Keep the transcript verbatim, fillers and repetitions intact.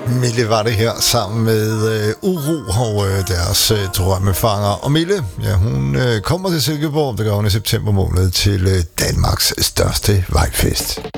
Mille var det her sammen med øh, Uro og øh, deres øh, drømmefanger. Og Mille, ja, hun øh, kommer til Silkeborg, der går hun i september måned til øh, Danmarks største vejfest.